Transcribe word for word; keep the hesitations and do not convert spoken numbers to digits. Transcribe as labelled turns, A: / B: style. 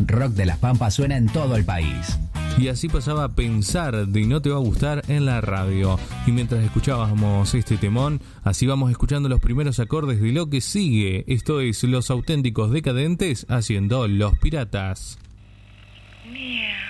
A: Rock de las Pampas suena en todo el país.
B: Y así pasaba Pensar de No Te Va a Gustar en la radio. Y mientras escuchábamos este temón, así vamos escuchando los primeros acordes de lo que sigue. Esto es Los Auténticos Decadentes haciendo Los Piratas.
C: Yeah.